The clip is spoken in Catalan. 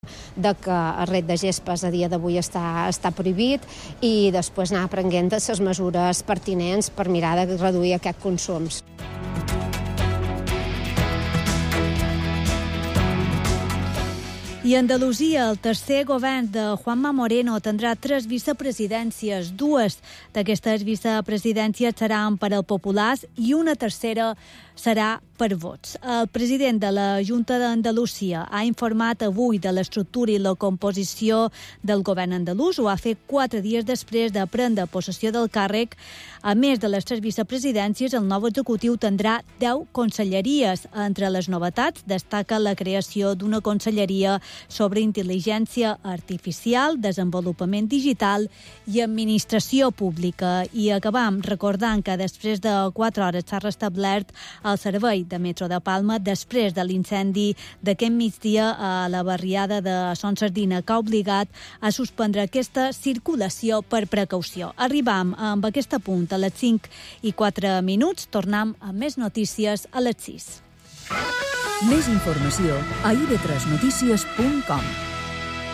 de que el ret de gespes a dia d'avui està prohibit i després anar prenent les mesures pertinents per mirar de reduir aquests consums. I Andalusia, el tercer govern de Juanma Moreno, tindrà 3 vicepresidències. 2 d'aquestes vicepresidències seran per al Populars i una tercera serà per vots. El president de la Junta d'Andalusia ha informat avui de l'estructura i la composició del govern andalús. Ho ha fet 4 dies després de prendre possessió del càrrec. A més de les 3 vicepresidències, el nou executiu tindrà 10 conselleries. Entre les novetats destaca la creació d'una conselleria sobre intel·ligència artificial, desenvolupament digital i administració pública. I acabam recordant que després de 4 hores s'ha restablert el servei de metro de Palma després de l'incendi d'aquest migdia a la barriada de Son Sardina, que ha obligat a suspendre aquesta circulació per precaució. Arribam amb aquest punt a les 5:04. Tornem amb més notícies a les 6. Més informació a ib3notícies.com.